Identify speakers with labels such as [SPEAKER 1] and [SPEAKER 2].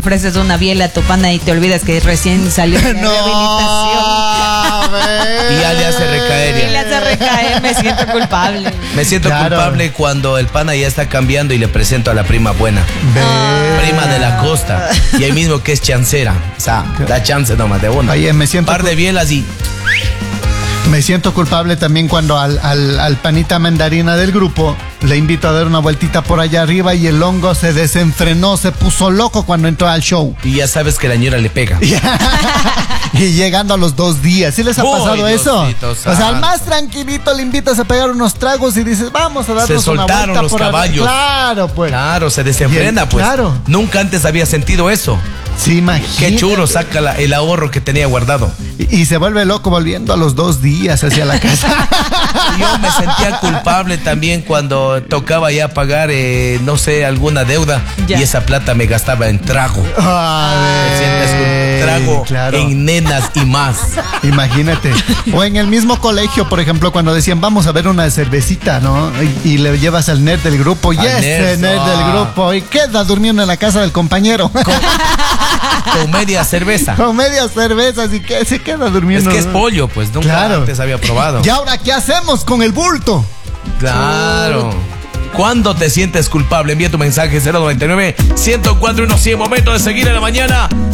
[SPEAKER 1] ofreces una biela a tu pana y te olvidas que recién salió de rehabilitación.
[SPEAKER 2] Y ya le hace recaer.
[SPEAKER 1] Y le hace recaer, me siento culpable.
[SPEAKER 2] Me siento culpable cuando el pana ya está cambiando y le presento a la prima buena. Prima de la costa. Y ahí mismo que es chancera. O sea, da chance nomás de uno.
[SPEAKER 3] Oye, me siento...
[SPEAKER 2] Par de bielas y...
[SPEAKER 3] Me siento culpable también cuando al panita mandarina del grupo le invito a dar una vueltita por allá arriba y el hongo se desenfrenó, se puso loco cuando entró al show.
[SPEAKER 2] Y ya sabes que la ñora le pega.
[SPEAKER 3] Y llegando a los 2 días, ¿sí les ha pasado eso?
[SPEAKER 2] Diosito,
[SPEAKER 3] o sea, al más tranquilito le invitas a pegar unos tragos y dices, vamos a darnos una vuelta.
[SPEAKER 2] Se soltaron los caballos.
[SPEAKER 3] Claro, pues.
[SPEAKER 2] Claro, se desenfrena, pues.
[SPEAKER 3] Claro.
[SPEAKER 2] Nunca antes había sentido eso.
[SPEAKER 3] Sí, imagínate.
[SPEAKER 2] Qué churro, saca el ahorro que tenía guardado.
[SPEAKER 3] Y se vuelve loco volviendo a los 2 días hacia la casa.
[SPEAKER 2] Yo me sentía culpable también cuando tocaba ya pagar, no sé, alguna deuda. Ya. Y esa plata me gastaba en trago. Me sientes trago, claro, en nenas y más.
[SPEAKER 3] Imagínate. O en el mismo colegio, por ejemplo, cuando decían, vamos a ver una cervecita, ¿no? Y le llevas al nerd del grupo. Y ese nerd del grupo. Y queda durmiendo en la casa del compañero.
[SPEAKER 2] Con media cerveza.
[SPEAKER 3] Con media cerveza, así que se queda durmiendo.
[SPEAKER 2] Es que es pollo, pues nunca antes había probado.
[SPEAKER 3] ¿Y ahora qué hacemos con el bulto?
[SPEAKER 2] Claro. ¿Cuándo te sientes culpable? Envía tu mensaje 099-104-100. Momento de seguir en la mañana.